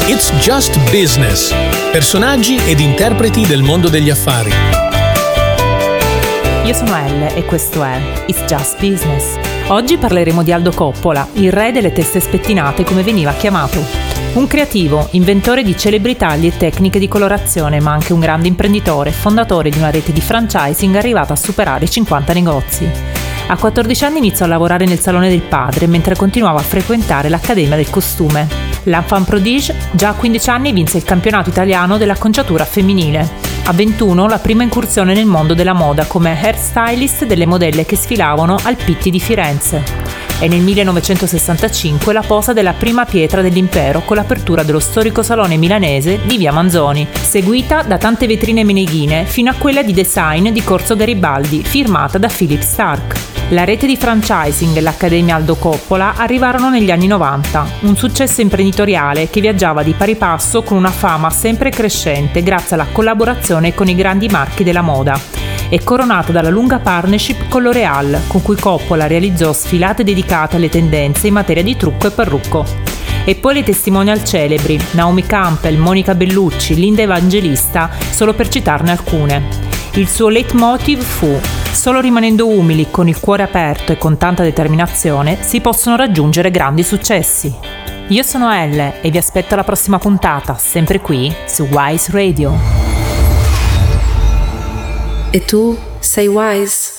It's Just Business. Personaggi ed interpreti del mondo degli affari. Io sono Elle e questo è It's Just Business. Oggi parleremo di Aldo Coppola, il re delle teste spettinate come veniva chiamato. Un creativo, inventore di celebri tagli e tecniche di colorazione, ma anche un grande imprenditore, fondatore di una rete di franchising arrivata a superare i 50 negozi. A 14 anni iniziò a lavorare nel salone del padre mentre continuava a frequentare l'Accademia del Costume. L'enfant prodige, già a 15 anni vinse il campionato italiano dell'acconciatura femminile. A 21 la prima incursione nel mondo della moda come hairstylist delle modelle che sfilavano al Pitti di Firenze. E nel 1965 la posa della prima pietra dell'impero con l'apertura dello storico salone milanese di Via Manzoni, seguita da tante vetrine meneghine fino a quella di design di Corso Garibaldi, firmata da Philip Stark. La rete di franchising e l'Accademia Aldo Coppola arrivarono negli anni 90, un successo imprenditoriale che viaggiava di pari passo con una fama sempre crescente grazie alla collaborazione con i grandi marchi della moda. È coronata dalla lunga partnership con L'Oréal, con cui Coppola realizzò sfilate dedicate alle tendenze in materia di trucco e parrucco. E poi le testimonial celebri, Naomi Campbell, Monica Bellucci, Linda Evangelista, solo per citarne alcune. Il suo leitmotiv fu: solo rimanendo umili, con il cuore aperto e con tanta determinazione, si possono raggiungere grandi successi. Io sono Elle e vi aspetto alla prossima puntata, sempre qui su Wise Radio. E tu sei wise?